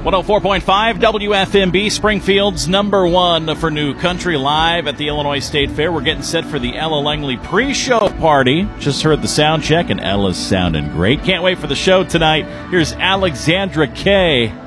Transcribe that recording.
104.5 WFMB, Springfield's number one for new country, live at the Illinois State Fair. We're getting set for the Ella Langley pre-show party. Just heard the sound check, and Ella's sounding great. Can't wait for the show tonight. Here's Alexandra Kay.